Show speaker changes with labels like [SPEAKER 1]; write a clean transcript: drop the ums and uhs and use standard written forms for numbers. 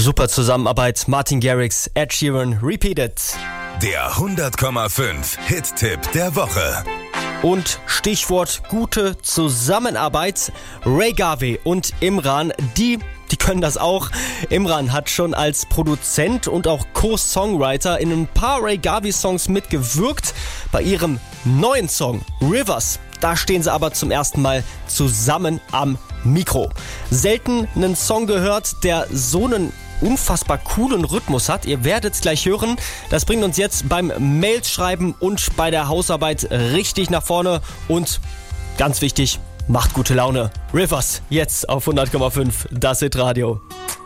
[SPEAKER 1] Super Zusammenarbeit, Martin Garrix, Ed Sheeran, Repeat It.
[SPEAKER 2] Der 100,5 Hit-Tipp der Woche.
[SPEAKER 1] Und Stichwort gute Zusammenarbeit. Ray Garvey und Imran, die können das auch. Imran hat schon als Produzent und auch Co-Songwriter in ein paar Ray Garvey-Songs mitgewirkt. Bei ihrem neuen Song Rivers, da stehen sie aber zum ersten Mal zusammen am Mikro. Selten einen Song gehört, der so einen unfassbar coolen Rhythmus hat. Ihr werdet es gleich hören. Das bringt uns jetzt beim Mailschreiben und bei der Hausarbeit richtig nach vorne. Und ganz wichtig, macht gute Laune. Rivers, jetzt auf 100,5, das Hit Radio.